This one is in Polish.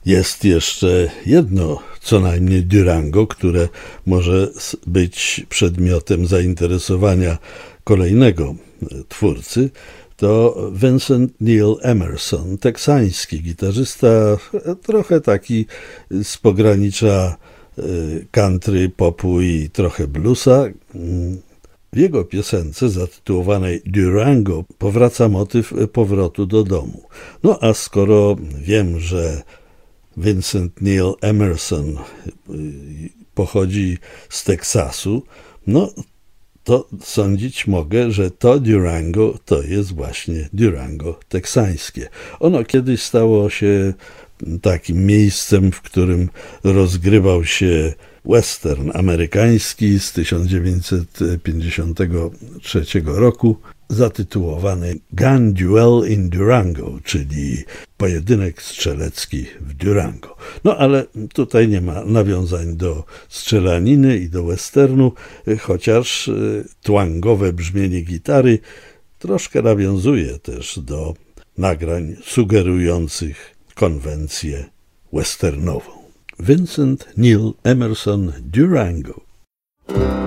Jest jeszcze jedno, co najmniej Durango, które może być przedmiotem zainteresowania kolejnego twórcy. To Vincent Neil Emerson, teksański gitarzysta, trochę taki z pogranicza country, popu i trochę bluesa. W jego piosence zatytułowanej Durango powraca motyw powrotu do domu. No a skoro wiem, że Vincent Neil Emerson pochodzi z Teksasu, no to sądzić mogę, że to Durango to jest właśnie Durango teksańskie. Ono kiedyś stało się takim miejscem, w którym rozgrywał się western amerykański z 1953 roku, zatytułowany Gun Duel in Durango, czyli pojedynek strzelecki w Durango. No ale tutaj nie ma nawiązań do strzelaniny i do westernu, chociaż twangowe brzmienie gitary troszkę nawiązuje też do nagrań sugerujących konwencję westernową. Vincent Neil Emerson, Durango.